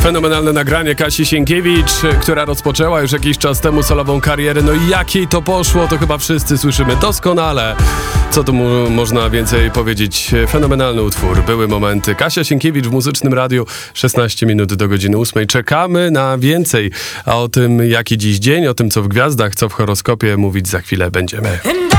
Fenomenalne nagranie Kasi Sienkiewicz, która rozpoczęła już jakiś czas temu solową karierę. No i jak jej to poszło, to chyba wszyscy słyszymy doskonale. Co tu można więcej powiedzieć? Fenomenalny utwór. Były momenty. Kasia Sienkiewicz w Muzycznym Radiu, 16 minut do godziny 8. Czekamy na więcej. A o tym, jaki dziś dzień, o tym, co w gwiazdach, co w horoskopie, mówić za chwilę będziemy.